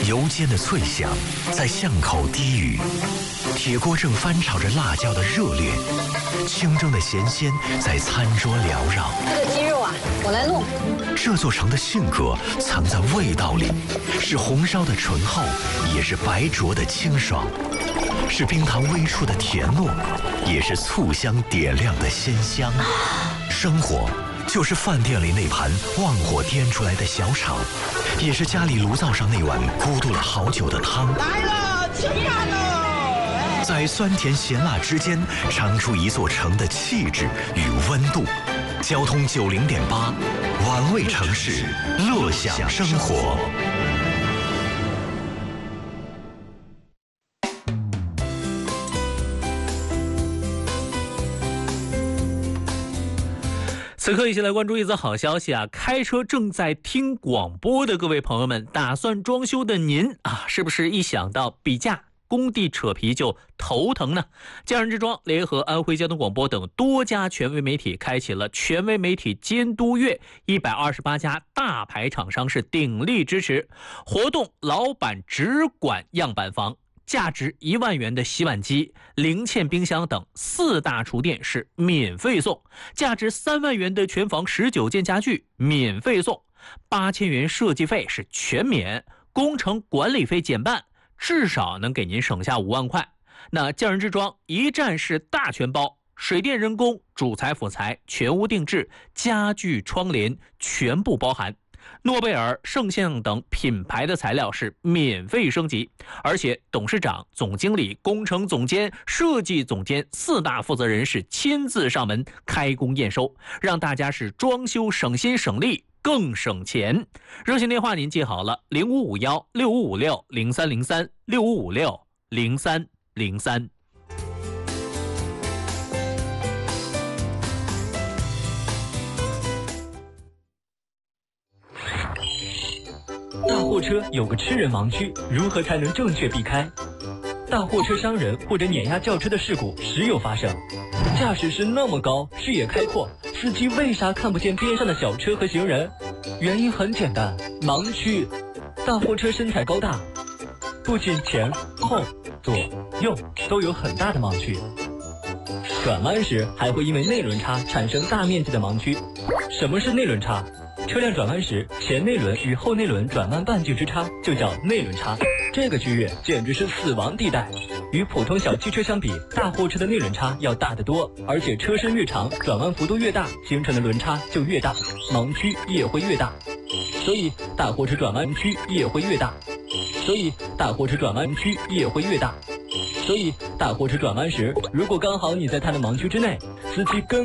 油煎的脆响在巷口低语，铁锅正翻炒着辣椒的热烈，清蒸的咸鲜在餐桌缭绕。 这个鸡肉啊，我来弄。 这座城的性格藏在味道里，是红烧的醇厚，也是白灼的清爽，是冰糖微触的甜糯，也是醋香点亮的鲜香。生活就是饭店里那盘旺火颠出来的小炒，也是家里炉灶上那碗咕嘟了好久的汤。 来了，吃饭喽！ 在酸甜咸辣之间，尝出一座城的气质与温度。交通90.8，玩味城市，乐享生活。 此刻一起来关注一则好消息啊！开车正在听广播的各位朋友们，打算装修的您啊，是不是一想到比价、工地扯皮就头疼呢？家人之庄联合安徽交通广播等多家权威媒体开启了权威媒体监督月，128家大牌厂商是鼎力支持活动，老板只管样板房。价值1万元的洗碗机、零嵌冰箱等4大厨电是免费送，价值3万元的全房19件家具免费送，8000元设计费是全免，工程管理费减半，至少能给您省下5万块。那匠人之庄一站式大全包，水电人工、主材辅材全屋定制，家具窗帘全部包含。诺贝尔、圣象等品牌的材料是免费升级，而且董事长、总经理、工程总监、设计总监4大负责人是亲自上门开工验收，让大家是装修省心省力更省钱。热线电话您记好了：0551-6556-0303，6556-0303。 大货车有个吃人盲区，如何才能正确避开？大货车伤人或者碾压轿车的事故时有发生。驾驶室那么高，视野开阔，司机为啥看不见边上的小车和行人？原因很简单，盲区。大货车身材高大，不仅前后左右都有很大的盲区，转弯时还会因为内轮差产生大面积的盲区。什么是内轮差？车辆转弯时，前内轮与后内轮转弯半径之差就叫内轮差，这个区域简直是死亡地带。与普通小汽车相比，大货车的内轮差要大得多，而且车身越长，转弯幅度越大，形成的轮差就越大，盲区也会越大。所以大货车转弯区也会越大。所以大货车转弯区也会越大。所以大货车转弯时，如果刚好你在它的盲区之内，司机跟